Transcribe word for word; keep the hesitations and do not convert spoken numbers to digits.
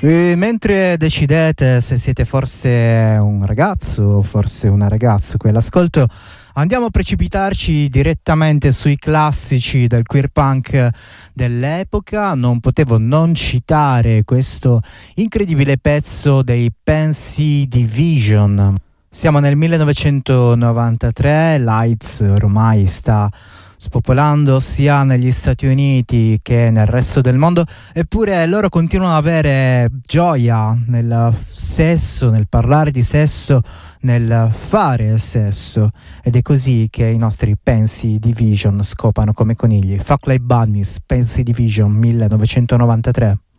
E mentre decidete se siete forse un ragazzo o forse una ragazza qui all'ascolto, andiamo a precipitarci direttamente sui classici del queer punk dell'epoca. Non potevo non citare questo incredibile pezzo dei Pansy Division. Siamo nel millenovecentonovantatré, l'AIDS ormai sta spopolando sia negli Stati Uniti che nel resto del mondo, eppure loro continuano ad avere gioia nel sesso, nel parlare di sesso, nel fare sesso, ed è così che i nostri Pansy Division scopano come conigli. Fuck Like Bunnies, Pansy Division millenovecentonovantatré.